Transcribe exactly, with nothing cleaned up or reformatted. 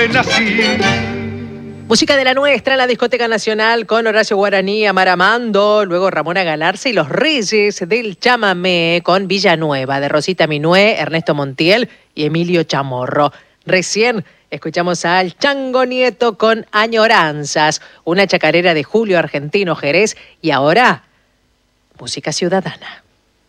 Nací. Música de la nuestra en la Discoteca Nacional con Horacio Guaraní, Amar Amando, luego Ramona Galarza y los Reyes del Chamamé con Villanueva, de Rosita Minué, Ernesto Montiel y Emilio Chamorro. Recién escuchamos al Chango Nieto con Añoranzas, una chacarera de Julio Argentino Jerez y ahora, música ciudadana.